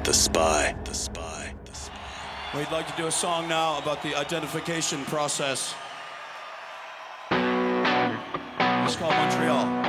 The Spy. We'd like to do a song now about the identification process. It's called Montreal.